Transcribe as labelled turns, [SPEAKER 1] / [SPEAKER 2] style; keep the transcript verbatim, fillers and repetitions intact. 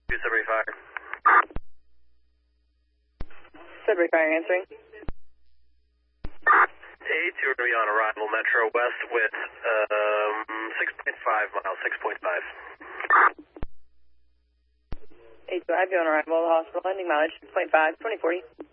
[SPEAKER 1] Sudbury Fire.
[SPEAKER 2] Sudbury Fire answering.
[SPEAKER 1] eight two, we're going to be on arrival Metro West with um, six point five miles, six point five.
[SPEAKER 2] eight two, I have you on arrival, the hospital, ending mileage, six point five, twenty forty.